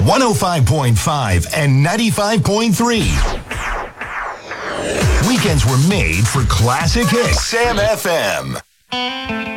105.5 and 95.3. Weekends were made for classic hits. Sam FM.